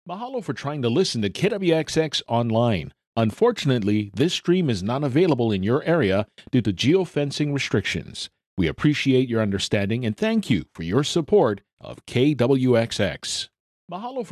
Mahalo for trying to listen to KWXX online. Unfortunately, this stream is not available in your area due to geofencing restrictions. We appreciate your understanding and thank you for your support of KWXX. Mahalo for